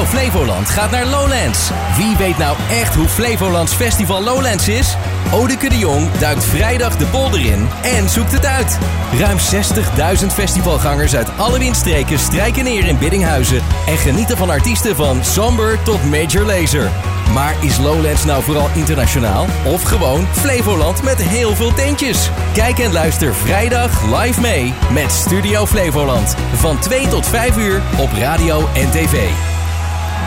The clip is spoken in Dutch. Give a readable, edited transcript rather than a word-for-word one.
Studio Flevoland gaat naar Lowlands. Wie weet nou echt hoe Flevolands Festival Lowlands is? Odeke de Jong duikt vrijdag de polder in en zoekt het uit. Ruim 60.000 festivalgangers uit alle windstreken strijken neer in Biddinghuizen en genieten van artiesten van Somber tot Major Lazer. Maar is Lowlands nou vooral internationaal of gewoon Flevoland met heel veel tentjes? Kijk en luister vrijdag live mee met Studio Flevoland. Van 2 tot 5 uur op radio en tv.